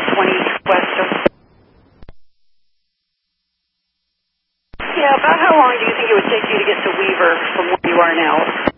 20 west of... Yeah, about how long do you think it would take you to get to Weaver from where you are now?